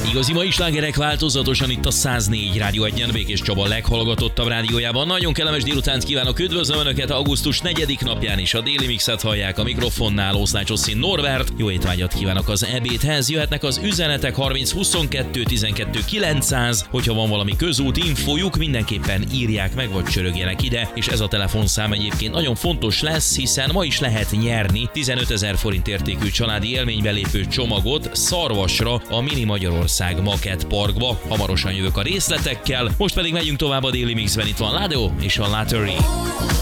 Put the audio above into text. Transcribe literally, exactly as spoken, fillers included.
Igazi mai slágerek változatosan itt a száznégy Rádió egyen, Békés Csaba leghallgatottabb rádiójában. Nagyon kellemes délutánt kívánok, üdvözlöm Önöket augusztus negyedik napján is. A Déli Mixet hallják, a mikrofonnál Oszlácsosszín Norbert. Jó étvágyat kívánok az ebédhez. Jöhetnek az üzenetek harminc huszonkettő tizenkettő kilencszáz. Hogyha van valami közút infójuk, mindenképpen írják meg vagy csörögjenek ide. És ez a telefonszám egyébként nagyon fontos lesz, hiszen ma is lehet nyerni tizenötezer forint értékű családi élménybelépő csomagot Szarvasra, a Mini Magyarország Makett Parkba. Hamarosan jövök a részletekkel, most pedig megyünk tovább a Déli Mixben. Itt van Lado és a Lattery.